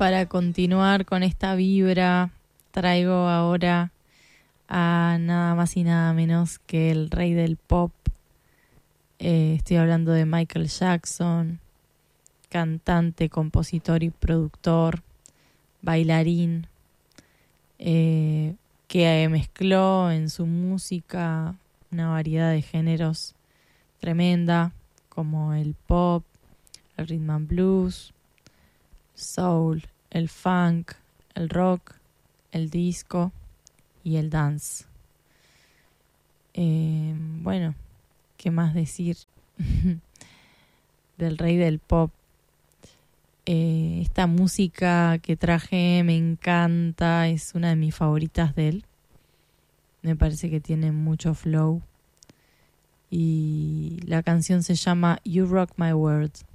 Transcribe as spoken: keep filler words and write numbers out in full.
para continuar con esta vibra, traigo ahora a nada más y nada menos que el rey del pop. Eh, estoy hablando de Michael Jackson, cantante, compositor y productor, bailarín, eh, que mezcló en su música una variedad de géneros tremenda, como el pop, el rhythm and blues, soul, el funk, el rock, el disco y el dance. Eh, bueno, ¿qué más decir del rey del pop? Eh, esta música que traje me encanta, es una de mis favoritas de él. Me parece que tiene mucho flow. Y la canción se llama You Rock My World.